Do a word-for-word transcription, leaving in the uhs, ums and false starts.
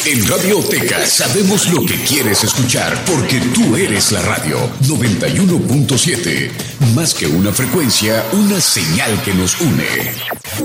En Radioteca sabemos lo que quieres escuchar porque tú eres la radio noventa y uno punto siete. Más que una frecuencia, una señal que nos une.